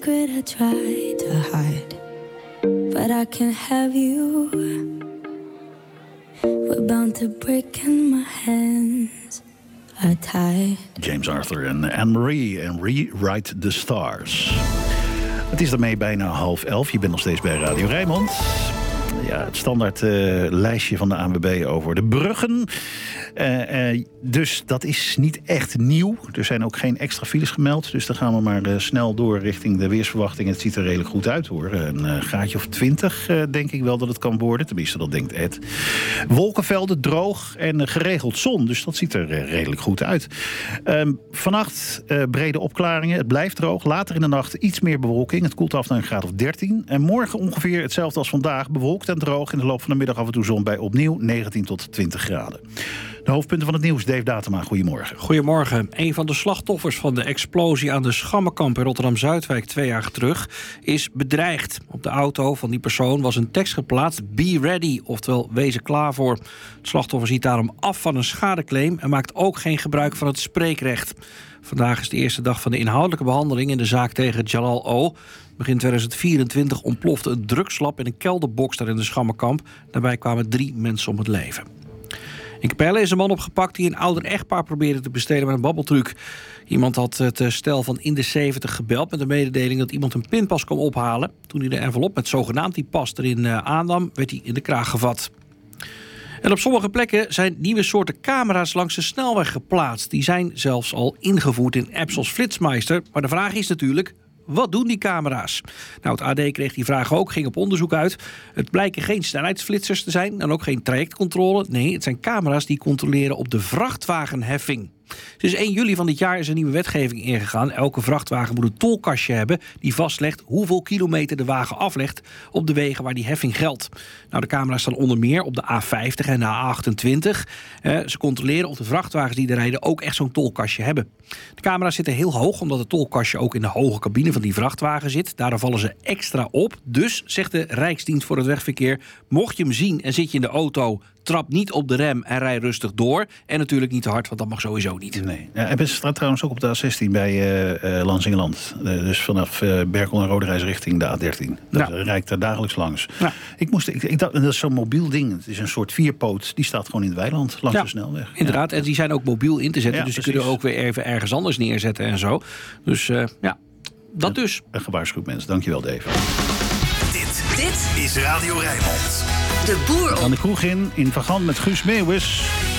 secret I try to hide, but I can't have you. We're bound to break and my hands are tied. James Arthur en Anne-Marie en Rewrite the Stars. Het is daarmee bijna 10:30. Je bent nog steeds bij Radio Rijnmond. Ja, het standaard lijstje van de ANWB over de bruggen. Dus dat is niet echt nieuw. Er zijn ook geen extra files gemeld. Dus dan gaan we maar snel door richting de weersverwachting. Het ziet er redelijk goed uit, hoor. Een graadje of 20 denk ik wel dat het kan worden. Tenminste, dat denkt Ed. Wolkenvelden, droog en geregeld zon. Dus dat ziet er redelijk goed uit. Vannacht brede opklaringen. Het blijft droog. Later in de nacht iets meer bewolking. Het koelt af naar een graad of 13. En morgen ongeveer hetzelfde als vandaag. Bewolkt en droog. In de loop van de middag af en toe zon bij opnieuw 19 tot 20 graden. De hoofdpunten van het nieuws, Dave Datema, goedemorgen. Goedemorgen. Een van de slachtoffers van de explosie aan de Schammenkamp in Rotterdam-Zuidwijk 2 jaar terug is bedreigd. Op de auto van die persoon was een tekst geplaatst: Be ready, oftewel wees er klaar voor. Het slachtoffer ziet daarom af van een schadeclaim en maakt ook geen gebruik van het spreekrecht. Vandaag is de eerste dag van de inhoudelijke behandeling in de zaak tegen Jalal O. Begin 2024 ontplofte een drugslab in een kelderbox daar in de Schammenkamp. Daarbij kwamen 3 mensen om het leven. In Capelle is een man opgepakt die een ouder echtpaar probeerde te bestelen met een babbeltruc. Iemand had het stel van in de 70 gebeld met de mededeling dat iemand een pinpas kwam ophalen. Toen hij de envelop met zogenaamd die pas erin aannam, werd hij in de kraag gevat. En op sommige plekken zijn nieuwe soorten camera's langs de snelweg geplaatst. Die zijn zelfs al ingevoerd in apps als Flitsmeister. Maar de vraag is natuurlijk: wat doen die camera's? Nou, het AD kreeg die vraag ook, ging op onderzoek uit. Het blijken geen snelheidsflitsers te zijn en ook geen trajectcontrole. Nee, het zijn camera's die controleren op de vrachtwagenheffing. Sinds 1 juli van dit jaar is een nieuwe wetgeving ingegaan. Elke vrachtwagen moet een tolkastje hebben die vastlegt hoeveel kilometer de wagen aflegt op de wegen waar die heffing geldt. Nou, de camera's staan onder meer op de A50 en de A28. Ze controleren of de vrachtwagens die er rijden ook echt zo'n tolkastje hebben. De camera's zitten heel hoog, omdat het tolkastje ook in de hoge cabine van die vrachtwagen zit. Daardoor vallen ze extra op. Dus, zegt de Rijksdienst voor het Wegverkeer, mocht je hem zien en zit je in de auto, trap niet op de rem en rij rustig door. En natuurlijk niet te hard, want dat mag sowieso niet. Nee. Ja, en staat trouwens ook op de A16 bij Lansingerland. Dus vanaf Berkel en Roderijs richting de A13. Dat rijdt er dagelijks langs. Ja. Ik dacht, dat is zo'n mobiel ding. Het is een soort 4-poot. Die staat gewoon in het weiland langs de snelweg. Inderdaad, en die zijn ook mobiel in te zetten. Dus die kunnen ook weer even ergens anders neerzetten en zo. Dus dat dus. Een gewaarschuwd mens. Dankjewel, Dave. Dit is Radio Rijnmond. De boer op. Aan de kroeg in Van Gand met Guus Meeuwis.